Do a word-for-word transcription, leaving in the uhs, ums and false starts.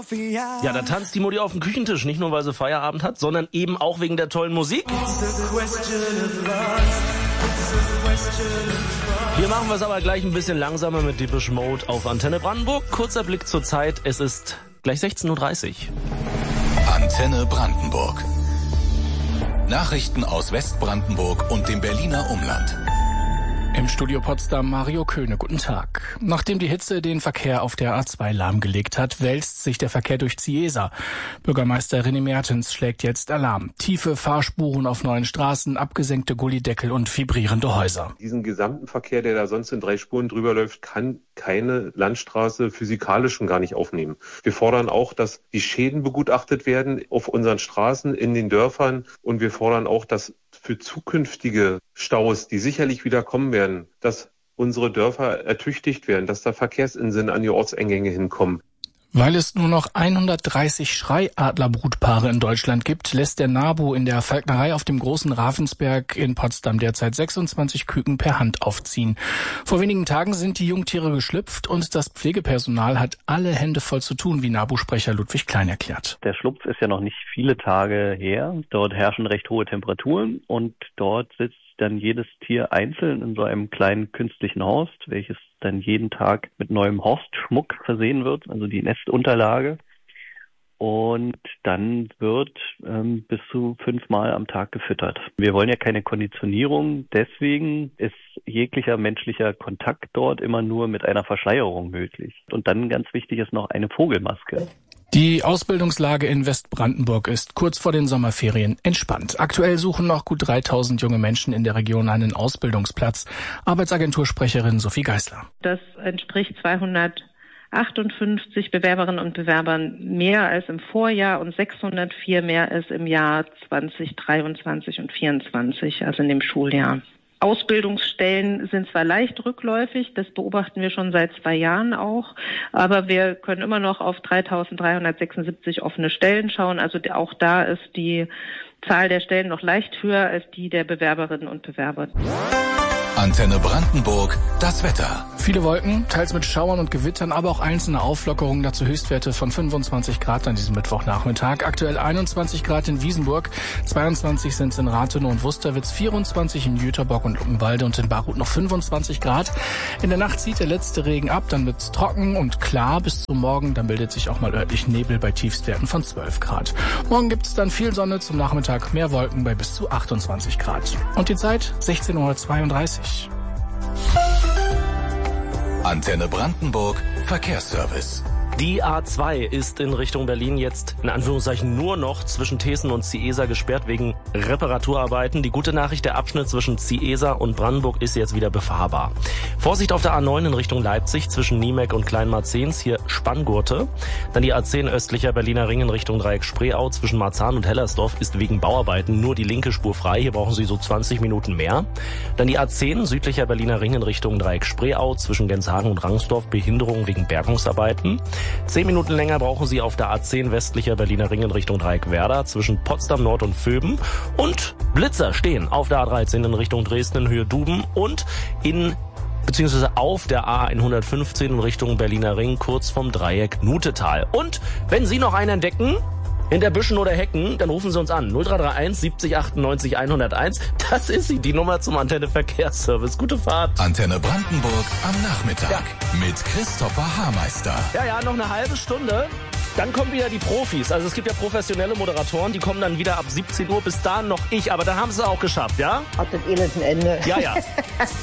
Ja, da tanzt die Mutti auf dem Küchentisch, nicht nur weil sie Feierabend hat, sondern eben auch wegen der tollen Musik. Hier machen wir es aber gleich ein bisschen langsamer mit Depeche Mode auf Antenne Brandenburg. Kurzer Blick zur Zeit, es ist gleich sechzehn Uhr dreißig. Antenne Brandenburg. Nachrichten aus Westbrandenburg und dem Berliner Umland. Im Studio Potsdam Mario Köhne, guten Tag. Nachdem die Hitze den Verkehr auf der A zwei lahmgelegt hat, wälzt sich der Verkehr durch Ciesa. Bürgermeister René Mertens schlägt jetzt Alarm. Tiefe Fahrspuren auf neuen Straßen, abgesenkte Gullideckel und vibrierende Häuser. Diesen gesamten Verkehr, der da sonst in drei Spuren drüber läuft, kann keine Landstraße physikalisch schon gar nicht aufnehmen. Wir fordern auch, dass die Schäden begutachtet werden auf unseren Straßen, in den Dörfern, und wir fordern auch, dass für zukünftige Staus, die sicherlich wieder kommen werden, dass unsere Dörfer ertüchtigt werden, dass da Verkehrsinseln an die Ortseingänge hinkommen. Weil es nur noch hundertdreißig Schreiadlerbrutpaare in Deutschland gibt, lässt der NABU in der Falknerei auf dem Großen Ravensberg in Potsdam derzeit sechsundzwanzig Küken per Hand aufziehen. Vor wenigen Tagen sind die Jungtiere geschlüpft und das Pflegepersonal hat alle Hände voll zu tun, wie NABU-Sprecher Ludwig Klein erklärt. Der Schlupf ist ja noch nicht viele Tage her. Dort herrschen recht hohe Temperaturen und dort sitzt dann jedes Tier einzeln in so einem kleinen künstlichen Horst, welches dann jeden Tag mit neuem Horstschmuck versehen wird, also die Nestunterlage. Und dann wird ähm, bis zu fünfmal am Tag gefüttert. Wir wollen ja keine Konditionierung, deswegen ist jeglicher menschlicher Kontakt dort immer nur mit einer Verschleierung möglich. Und dann ganz wichtig ist noch eine Vogelmaske. Die Ausbildungslage in Westbrandenburg ist kurz vor den Sommerferien entspannt. Aktuell suchen noch gut dreitausend junge Menschen in der Region einen Ausbildungsplatz. Arbeitsagentursprecherin Sophie Geisler. Das entspricht zweihundertachtundfünfzig Bewerberinnen und Bewerbern mehr als im Vorjahr und sechshundertvier mehr als im Jahr zwanzig dreiundzwanzig und vierundzwanzig, also in dem Schuljahr. Ausbildungsstellen sind zwar leicht rückläufig, das beobachten wir schon seit zwei Jahren auch, aber wir können immer noch auf dreitausenddreihundertsechsundsiebzig offene Stellen schauen. Also auch da ist die Zahl der Stellen noch leicht höher als die der Bewerberinnen und Bewerber. Antenne Brandenburg, das Wetter. Viele Wolken, teils mit Schauern und Gewittern, aber auch einzelne Auflockerungen, dazu Höchstwerte von fünfundzwanzig Grad an diesem Mittwochnachmittag. Aktuell einundzwanzig Grad in Wiesenburg, zweiundzwanzig sind es in Rathenow und Wusterwitz, vierundzwanzig in Jüterbock und Luckenwalde und in Barut noch fünfundzwanzig Grad. In der Nacht zieht der letzte Regen ab, dann wird's trocken und klar bis zum Morgen, dann bildet sich auch mal örtlich Nebel bei Tiefstwerten von zwölf Grad. Morgen gibt's dann viel Sonne, zum Nachmittag mehr Wolken bei bis zu achtundzwanzig Grad. Und die Zeit sechzehn Uhr zweiunddreißig. Antenne Brandenburg, Verkehrsservice. Die A zwei ist in Richtung Berlin jetzt in Anführungszeichen nur noch zwischen Thesen und Ciesa gesperrt wegen Reparaturarbeiten. Die gute Nachricht, der Abschnitt zwischen Ciesa und Brandenburg ist jetzt wieder befahrbar. Vorsicht auf der A neun in Richtung Leipzig zwischen Niemek und Kleinmarzahn, hier Spanngurte. Dann die A zehn östlicher Berliner Ring in Richtung Dreieck Spreeau zwischen Marzahn und Hellersdorf ist wegen Bauarbeiten nur die linke Spur frei. Hier brauchen Sie so zwanzig Minuten mehr. Dann die A zehn südlicher Berliner Ring in Richtung Dreieck Spreeau zwischen Genshagen und Rangsdorf, Behinderung wegen Bergungsarbeiten. Zehn Minuten länger brauchen Sie auf der A zehn westlicher Berliner Ring in Richtung Dreieck-Werder zwischen Potsdam Nord und Vöben. Und Blitzer stehen auf der A dreizehn in Richtung Dresden in Höhe Duben und in beziehungsweise auf der A hundertfünfzehn in Richtung Berliner Ring kurz vom Dreieck Nutetal. Und wenn Sie noch einen entdecken, hinter Büschen oder Hecken, dann rufen Sie uns an. null drei drei eins siebzig achtundneunzig hunderteins. Das ist sie, die Nummer zum Antenne Verkehrsservice. Gute Fahrt. Antenne Brandenburg am Nachmittag. Ja. Mit Christopher Haarmeister. Ja, ja, noch eine halbe Stunde. Dann kommen wieder die Profis. Also es gibt ja professionelle Moderatoren, die kommen dann wieder ab siebzehn Uhr. Bis dahin noch ich. Aber dann haben sie es auch geschafft, ja? Auf das elenden Ende. Ja, ja.